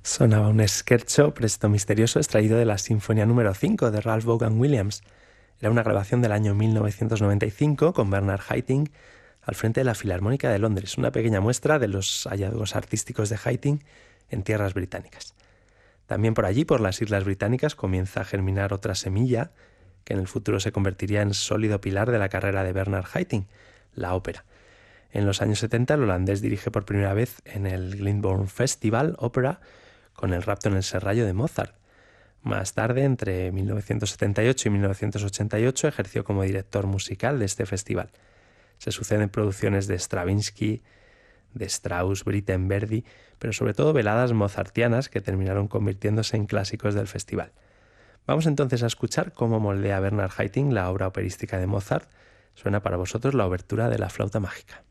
Sonaba un scherzo presto misterioso extraído de la Sinfonía número 5 de Ralph Vaughan Williams. Era una grabación del año 1995 con Bernard Haitink al frente de la Filarmónica de Londres, una pequeña muestra de los hallazgos artísticos de Haitink en tierras británicas. También por allí, por las Islas Británicas, comienza a germinar otra semilla que en el futuro se convertiría en sólido pilar de la carrera de Bernard Haitink, la ópera. En los años 70 el holandés dirige por primera vez en el Glyndebourne Festival ópera con El rapto en el serrallo de Mozart. Más tarde, entre 1978 y 1988, ejerció como director musical de este festival. Se suceden producciones de Stravinsky, de Strauss, Britten, Verdi, pero sobre todo veladas mozartianas que terminaron convirtiéndose en clásicos del festival. Vamos entonces a escuchar cómo moldea Bernard Haitink la obra operística de Mozart. Suena para vosotros la obertura de La flauta mágica.